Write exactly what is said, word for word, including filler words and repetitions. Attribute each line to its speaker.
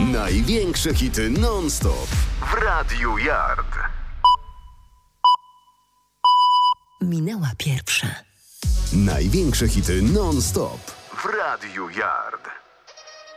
Speaker 1: Największe hity non-stop w Radiu Yard.
Speaker 2: Minęła pierwsza.
Speaker 1: Największe hity non-stop w Radiu Yard.